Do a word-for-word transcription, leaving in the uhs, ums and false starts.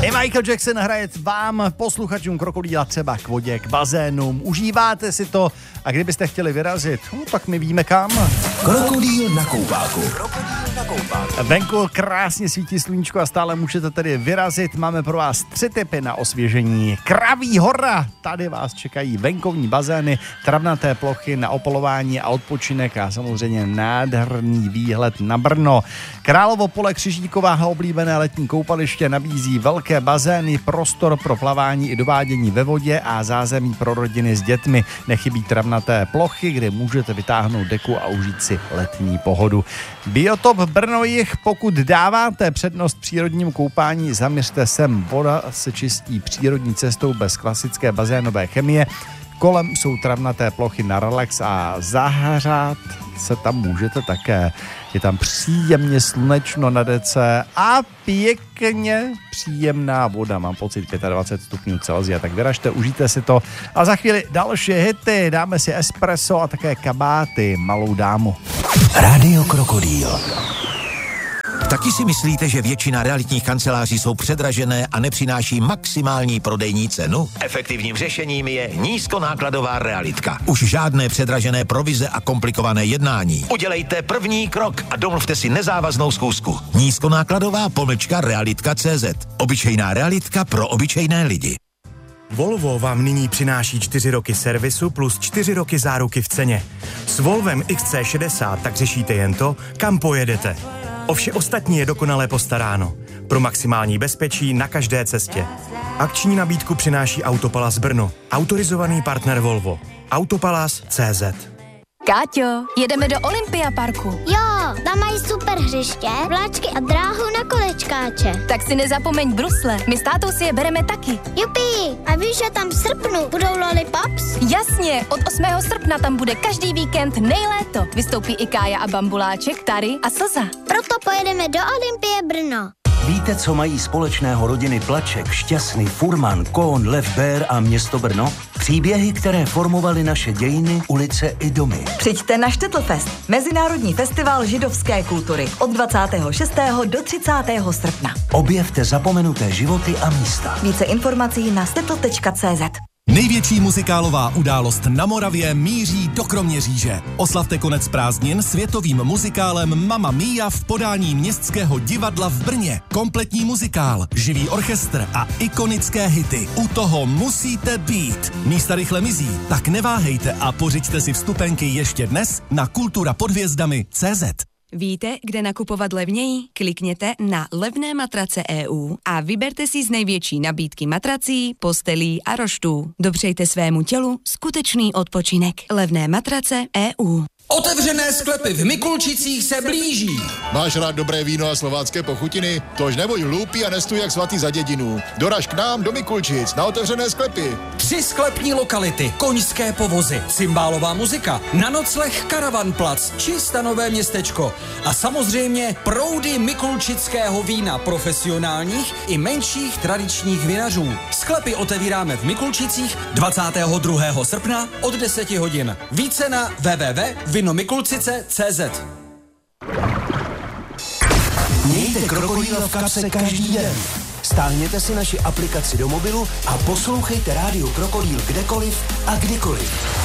I Michael Jackson hraje vám, posluchačům Krokodýla, třeba k vodě, k bazénům. Užíváte si to a kdybyste chtěli vyrazit, no, tak my víme kam. Krokodýl na koupáku. Krokodýl na koupáku. Venku krásně svítí sluníčko a stále můžete tedy vyrazit. Máme pro vás tři tipy na osvěžení. Kraví hora, tady vás čekají venkovní bazény, travnaté plochy na opolování a odpočinek a samozřejmě nádherný výhled na Brno. Královo pole Křižíková oblíbené letní koupaliště nabízí velké bazény, prostor pro plavání i dovádění ve vodě a zázemí pro rodiny s dětmi. Nechybí travnaté plochy, kde můžete vytáhnout deku a užít si letní pohodu. Biotop Brno Jih, pokud dáváte přednost přírodnímu koupání, zaměřte sem. Voda se čistí přírodní cestou bez klasické bazénové chemie. Kolem jsou travnaté plochy na relax a zahřát se tam můžete také. Je tam příjemně slunečno na dece a pěkně příjemná voda. Mám pocit dvacet pět stupňů Celsia, tak vyražte, užijte si to. A za chvíli další hity. Dáme si espresso a také kabáty, malou dámu. Rádio Krokodýl. Taky si myslíte, že většina realitních kanceláří jsou předražené a nepřináší maximální prodejní cenu? Efektivním řešením je nízkonákladová realitka. Už žádné předražené provize a komplikované jednání. Udělejte první krok a domluvte si nezávaznou schůzku. Nízkonákladová pomlčka realitka tečka cé zet. Obyčejná realitka pro obyčejné lidi. Volvo vám nyní přináší čtyři roky servisu plus čtyři roky záruky v ceně. S Volvem X C šedesát tak řešíte jen to, kam pojedete. O vše ostatní je dokonale postaráno. Pro maximální bezpečí na každé cestě. Akční nabídku přináší Autopalas Brno. Autorizovaný partner Volvo. Autopalas tečka cé zet. Káťo, jedeme do Olympia parku. Jo, tam mají super hřiště, vláčky a dráhu na kolečkáče. Tak si nezapomeň brusle, my s tátou si je bereme taky. Jupi, a víš, že tam v srpnu budou lollipops? Jasně, od osmého srpna tam bude každý víkend nejléto. Vystoupí i Kája a Bambuláček, Tary a Slza. Proto pojedeme do Olympie Brno. Víte, co mají společného rodiny Plaček, Šťastný, Furman, Kohn, Lev, Bér a město Brno? Příběhy, které formovaly naše dějiny, ulice i domy. Přijďte na Štettlfest, mezinárodní festival židovské kultury od dvacátého šestého do třicátého srpna. Objevte zapomenuté životy a místa. Více informací na štettl tečka cé zet. Největší muzikálová událost na Moravě míří do Kroměříže. Oslavte konec prázdnin světovým muzikálem Mamma Mia v podání Městského divadla v Brně. Kompletní muzikál, živý orchestr a ikonické hity. U toho musíte být. Místa rychle mizí, tak neváhejte a pořiďte si vstupenky ještě dnes na kultura pod hvězdami tečka cé zet. Víte, kde nakupovat levněji? Klikněte na Levné matrace tečka é ú a vyberte si z největší nabídky matrací, postelí a roštů. Dopřejte svému tělu skutečný odpočinek. Levné matrace tečka é ú. Otevřené sklepy v Mikulčicích se blíží. Máš rád dobré víno a slovácké pochutiny? Tož nebuď hloupý a nestůj jak svatý za dědinu. Doraž k nám do Mikulčic na otevřené sklepy. Tři sklepní lokality, koňské povozy, cymbálová muzika, na nocleh Karavanplac či stanové městečko. A samozřejmě proudy mikulčického vína profesionálních i menších tradičních vinařů. Sklepy otevíráme v Mikulčicích dvacátého druhého srpna od deseti hodin. Více na w w w tečka vinomikulcice tečka cé zet. Mějte Krokodýla v kapse každý den. Stáhněte si naši aplikaci do mobilu a poslouchejte Rádio Krokodýl kdekoliv a kdykoliv.